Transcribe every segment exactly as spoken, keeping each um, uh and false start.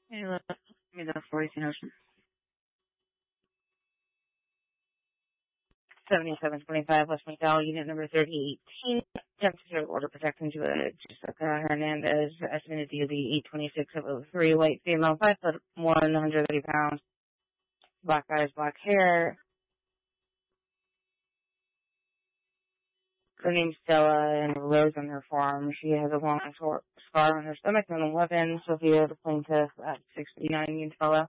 Hey, look, give me the forty-two Ocean. seventy-seven twenty-five West McDowell, unit number thirty eighteen. Temperature order protection to a Jessica Hernandez, estimated D O B eight twenty-six oh three, white female, five foot one hundred thirty pounds, black eyes, black hair. Her name's Stella, and Rose on her farm. She has a long scar on her stomach and a weapon. Sophia, the plaintiff, at six fifty-nine Union Fellow.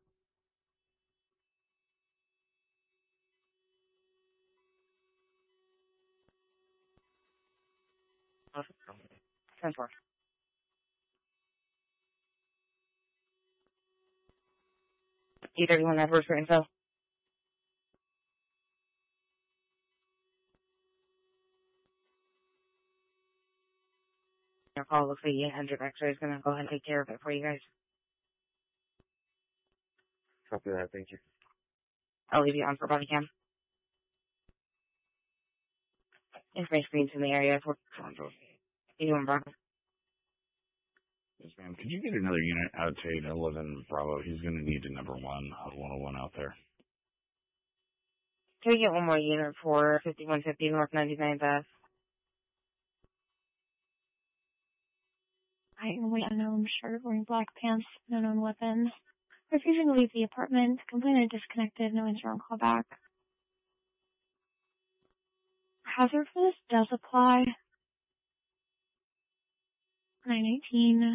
ten four. D thirty-one Edwards for info. Your call looks like eight hundred X-ray is going to go ahead and take care of it for you guys. Copy that, thank you. I'll leave you on for body cam. Information screens in the area for you doing, Bronco? Yes, ma'am. Could you get another unit out to eleven Bravo? He's going to need a number one out one oh one out there. Can we get one more unit for fifty-one fifty North ninety-ninth Ave? Height weight unknown, shirt, wearing black pants, unknown weapon. Refusing to leave the apartment, complainant disconnected, no answer on call back. Hazard for this does apply. nine eighteen.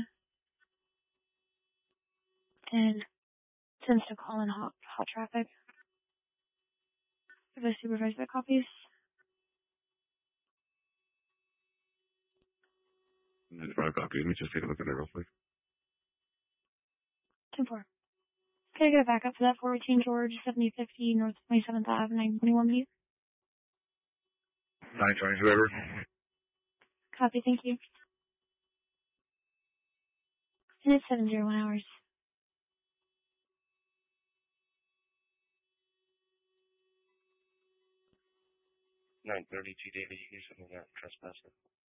And sends to call in hot, hot traffic. Have I supervised by copies? That's five copies. Let me just take a look at it real quick. ten four. Can I get a backup for that four eighteen George, seventy fifty North twenty-seventh Ave, nine twenty-one B? nine twenty, whoever. Copy, thank you. And it's seven oh one hours. nine thirty-two, David, you can send me that trespasser.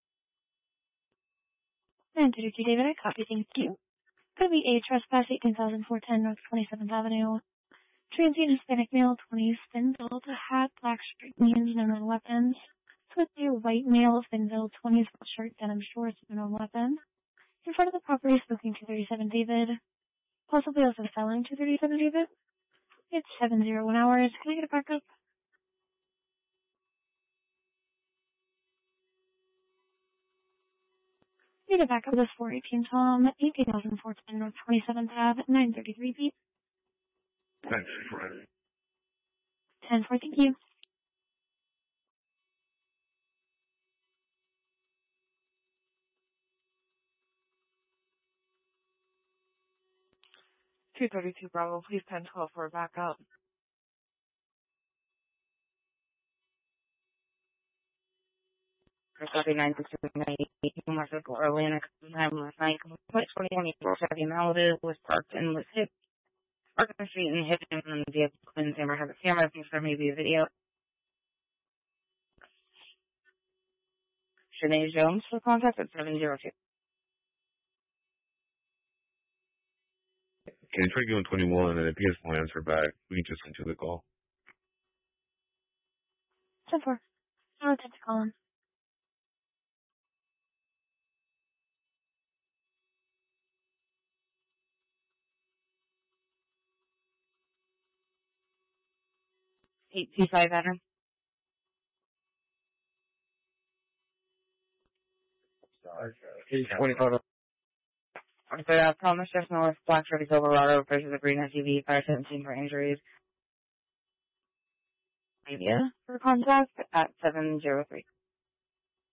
nine thirty-two, David, I copy, thank you. Could be a trespass, eighteen thousand four hundred ten North twenty-seventh Avenue. Transient Hispanic male, twenties, thin build, hat, black straight jeans, no known weapons. Swiftly white male, thin build, twenties, shirt, denim shorts, no known weapon. In front of the property, smoking two thirty-seven David. Possibly also selling two thirty-seven David. It's seven oh one hours. Can I get a backup? Need a backup with four eighteen Tom, eighteen thousand four hundred ten North twenty-seventh Ave, nine thirty-three Pete. Thanks, Friday. ten four, thank you. two thirty-two Bravo, please ten twelve for a backup. Copy nine six nine eight, Marshall Atlantic, time last night, twenty twenty-four Chevy Malibu was parked and was hit, parked on the street and hit him in the vehicle. Couldn't camera have a camera, thinks there may be a video. Sinead Jones for contact at seven oh two. Can you try going twenty-one, and if he has no answer back, we can just into the call. ten four. I'll attempt to call him. eight two five Adam. eight twenty-five. So, uh, Thomas just North, Black Chevy Silverado versus a green S U V, five seventeen for injuries. Idea for contact at seven oh three.